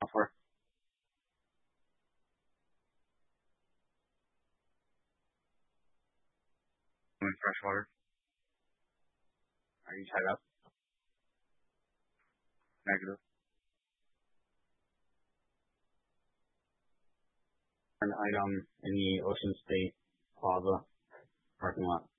before? In freshwater? Are you tied up? Negative. An item in the Ocean State Plaza parking lot.